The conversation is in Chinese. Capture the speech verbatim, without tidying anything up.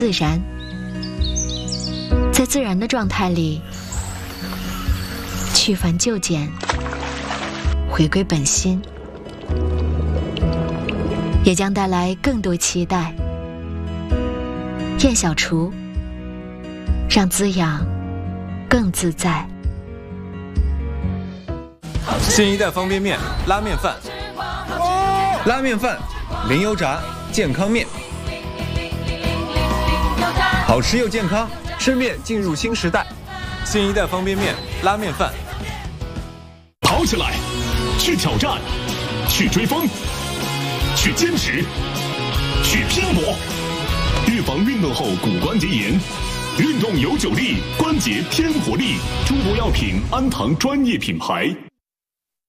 自然，在自然的状态里，去繁就简，回归本心，也将带来更多期待。燕小厨，让滋养更自在。 新一代方便面拉面饭， 拉面饭，零油炸，健康面，好吃又健康， 吃面进入新时代。新一代方便面拉面饭， 跑起来，去挑战，去追风，去坚持，去拼搏，预防运动后骨关节炎。运动有九力，关节添活力。中国药品安堂专业品牌。